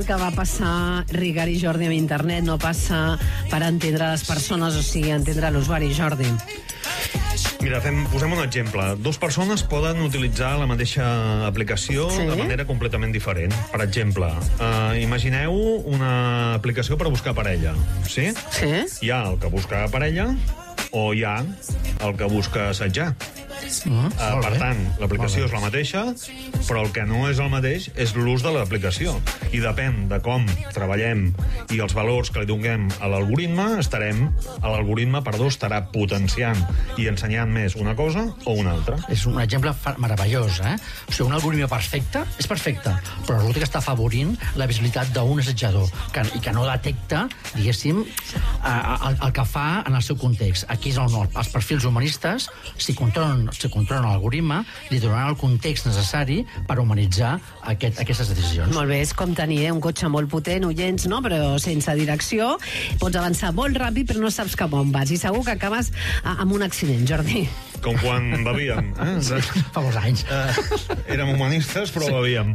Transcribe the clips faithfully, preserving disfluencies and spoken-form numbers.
Que va passar Ricard i Jordi amb internet no passa per entendre les persones, o sigui, entendre l'usuari. Jordi. Mira, fem, posem un exemple. Dos persones poden utilitzar la mateixa aplicació sí? de manera completament diferent. Per exemple, uh, imagineu una aplicació per buscar parella. Sí? Sí. Hi ha el que busca parella o hi ha el que busca assetjar. Mm, uh, per tant, l'aplicació és la mateixa, però el que no és el mateix és l'ús de l'aplicació. I depèn de com treballem i els valors que li donem a l'algoritme, estarem, a l'algoritme, perdó, estarà potenciant i ensenyant més una cosa o una altra. És un exemple meravellós, eh? O sigui, un algoritme perfecte és perfecte, però resulta que està afavorint la visibilitat d'un assetjador que, i que no detecta, diguéssim, el, el que fa en el seu context. Aquí és on els perfils humanistes, si controlen si controlen l'algoritme, li donaran el context necessari per humanitzar aquest, aquestes decisions. Molt bé, és com tenir eh, un cotxe molt potent, oients, no? Però sense direcció. Pots avançar molt ràpid, però no saps cap on vas. I segur que acabes amb un accident, Jordi. Com quan bevíem. Eh? Sí, fa molts anys. Uh, érem humanistes, però sí. bevíem.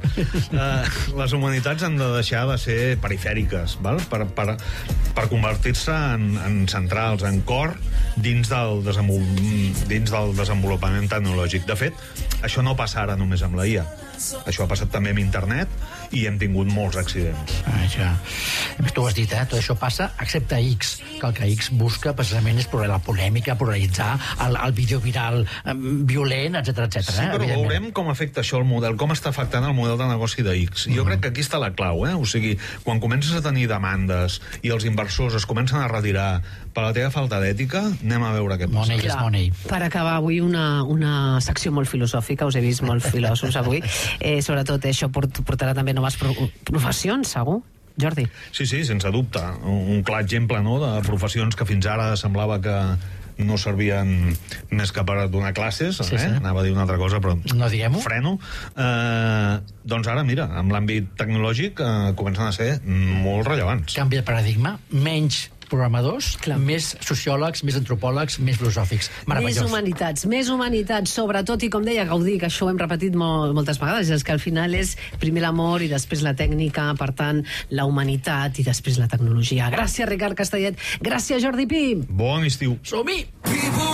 Uh, les humanitats han de deixar de ser perifèriques, val? Per, per, per convertir-se en, en centrals, en cor, dins del, desenvolupament, dins del desenvolupament tecnològic. De fet, això no passa ara només amb la I A. Això ha passat també amb internet i hem tingut molts accidents. Ah, ja. Tu ho has dit, eh? Tot això passa excepte X, que el que X busca precisament és la polèmica, polaritzar, el, el vídeo viral eh, violent, etcètera, etcètera. Sí, però veurem com afecta això el model, com està afectant el model de negoci de X. I jo mm. crec que aquí està la clau, eh? O sigui, quan comences a tenir demandes i els inversors es comencen a retirar per la teva falta d'ètica, anem a veure què passa. Money is money. Per acabar avui una, una secció molt filosòfica, us he vist molt filòsofs avui, eh, sobretot això portarà també noves pro professions, segur? Jordi. Sí, sí, sense dubte. Un, un clar exemple, no?, de professions que fins ara semblava que no servien més que per donar classes, sí, eh? sí. Anava a dir una altra cosa, però no diguem-ho. Freno. Eh, doncs ara, mira, amb l'àmbit tecnològic eh, comencen a ser molt rellevants. Canvi de paradigma, menys programadors, clar, més sociòlegs, més antropòlegs, més filosòfics. Meravellós. Més humanitats, més humanitats, sobretot, i com deia Gaudí, que això ho hem repetit molt, moltes vegades, és que al final és primer l'amor i després la tècnica, per tant, la humanitat i després la tecnologia. Gràcies, Ricard Castellet. Gràcies, Jordi Pi. Bon estiu. Som-hi!